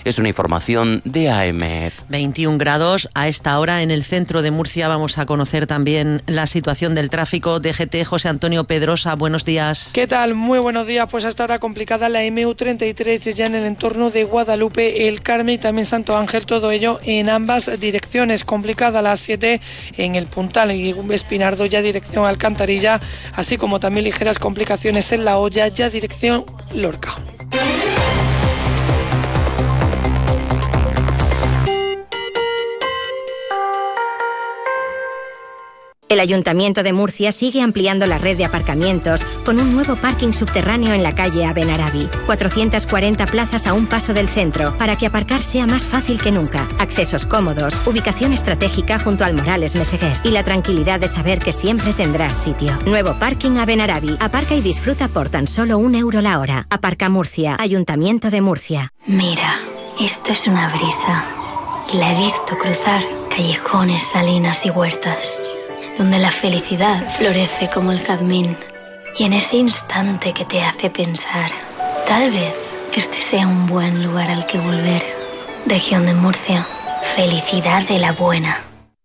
Es una información de AEMET. 21 grados a esta hora en el centro de Murcia. Vamos a conocer también la situación del tráfico. DGT, José Antonio Pedrosa, buenos días. ¿Qué tal? Muy buenos días. Pues hasta ahora complicada la MU33 ya en el entorno de Guadalupe, El Carmen y también Santo Ángel, todo ello en ambas direcciones. Complicada la 7 en el Puntal y Espinardo ya dirección Alcantarilla, así como también ligeras complicaciones en La Hoya ya dirección Lorca. El Ayuntamiento de Murcia sigue ampliando la red de aparcamientos con un nuevo parking subterráneo en la calle Abenarabi. 440 plazas a un paso del centro para que aparcar sea más fácil que nunca. Accesos cómodos, ubicación estratégica junto al Morales Meseguer y la tranquilidad de saber que siempre tendrás sitio. Nuevo parking Abenarabi. Aparca y disfruta por tan solo €1 la hora. Aparca Murcia, Ayuntamiento de Murcia. Mira, esto es una brisa. Y la he visto cruzar callejones, salinas y huertas, donde la felicidad florece como el jazmín. Y en ese instante que te hace pensar, tal vez este sea un buen lugar al que volver. Región de Murcia, felicidad de la buena.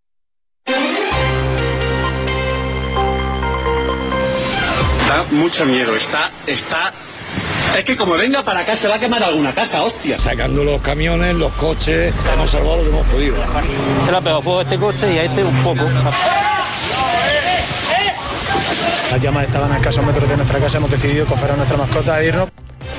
Da mucho miedo, está... Es que como venga para acá se va a quemar alguna casa, hostia. Sacando los camiones, los coches, hemos salvado lo que hemos podido. Se le ha pegado fuego a este coche y a este un poco. Las llamas estaban a escasos metros de nuestra casa, hemos decidido coger a nuestra mascota e irnos.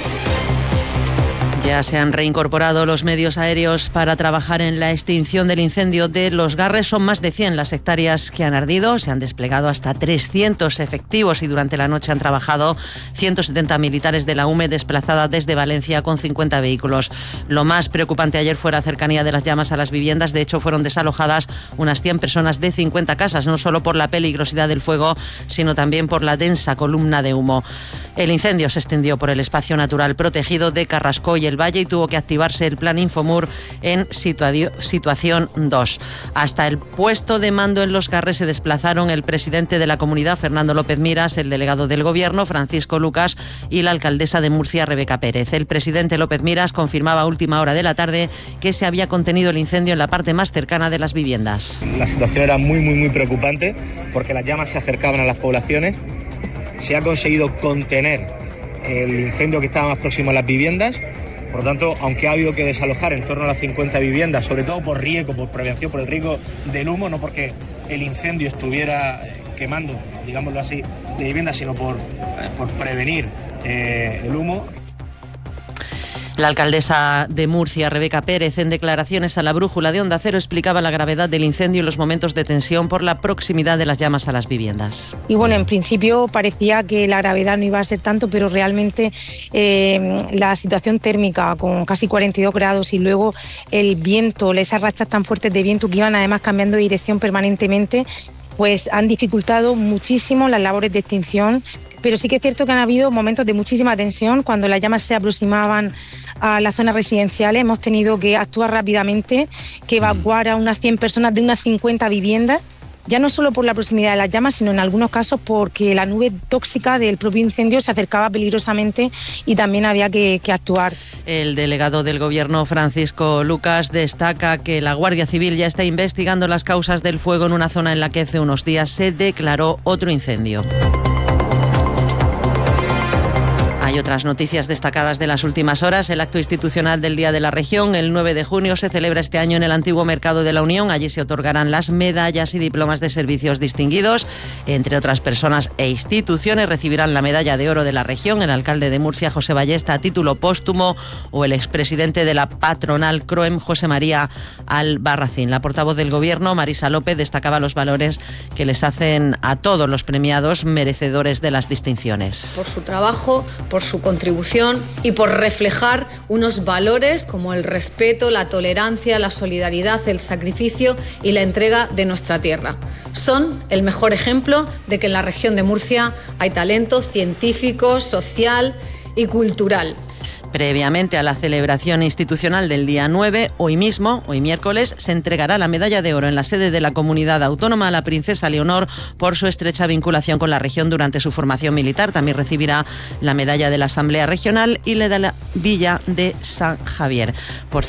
Ya se han reincorporado los medios aéreos para trabajar en la extinción del incendio de Los Garres. Son más de 100 las hectáreas que han ardido. Se han desplegado hasta 300 efectivos y durante la noche han trabajado 170 militares de la UME desplazada desde Valencia con 50 vehículos. Lo más preocupante ayer fue la cercanía de las llamas a las viviendas. De hecho, fueron desalojadas unas 100 personas de 50 casas, no solo por la peligrosidad del fuego, sino también por la densa columna de humo. El incendio se extendió por el espacio natural protegido de Carrasco y el Valle y tuvo que activarse el plan Infomur en situación 2. Hasta el puesto de mando en Los Garres se desplazaron el presidente de la comunidad, Fernando López Miras, el delegado del Gobierno, Francisco Lucas, y la alcaldesa de Murcia, Rebeca Pérez. El presidente López Miras confirmaba a última hora de la tarde que se había contenido el incendio en la parte más cercana de las viviendas. La situación era muy preocupante porque las llamas se acercaban a las poblaciones. Se ha conseguido contener el incendio que estaba más próximo a las viviendas. Por lo tanto, aunque ha habido que desalojar en torno a las 50 viviendas, sobre todo por riesgo, por prevención, por el riesgo del humo, no porque el incendio estuviera quemando, digámoslo así, de viviendas, sino por prevenir el humo. La alcaldesa de Murcia, Rebeca Pérez, en declaraciones a la Brújula de Onda Cero, explicaba la gravedad del incendio y los momentos de tensión por la proximidad de las llamas a las viviendas. Y bueno, en principio parecía que la gravedad no iba a ser tanto, pero realmente la situación térmica con casi 42 grados y luego el viento, esas rachas tan fuertes de viento que iban además cambiando de dirección permanentemente, pues han dificultado muchísimo las labores de extinción. Pero sí que es cierto que han habido momentos de muchísima tensión. Cuando las llamas se aproximaban a las zonas residenciales, hemos tenido que actuar rápidamente, que evacuar a unas 100 personas de unas 50 viviendas, ya no solo por la proximidad de las llamas, sino en algunos casos porque la nube tóxica del propio incendio se acercaba peligrosamente y también había que actuar. El delegado del Gobierno, Francisco Lucas, destaca que la Guardia Civil ya está investigando las causas del fuego en una zona en la que hace unos días se declaró otro incendio. Hay otras noticias destacadas de las últimas horas. El acto institucional del Día de la Región, el 9 de junio, se celebra este año en el antiguo Mercado de la Unión. Allí se otorgarán las medallas y diplomas de servicios distinguidos. Entre otras personas e instituciones recibirán la medalla de oro de la región, el alcalde de Murcia, José Ballesta, a título póstumo, o el expresidente de la patronal CROEM, José María Albarracín. La portavoz del Gobierno, Marisa López, destacaba los valores que les hacen a todos los premiados merecedores de las distinciones. Por su trabajo, por su contribución y por reflejar unos valores como el respeto, la tolerancia, la solidaridad, el sacrificio y la entrega de nuestra tierra. Son el mejor ejemplo de que en la región de Murcia hay talento científico, social y cultural. Previamente a la celebración institucional del día 9, hoy mismo, hoy miércoles, se entregará la medalla de oro en la sede de la comunidad autónoma a la princesa Leonor por su estrecha vinculación con la región durante su formación militar. También recibirá la medalla de la Asamblea Regional y la de la Villa de San Javier. Por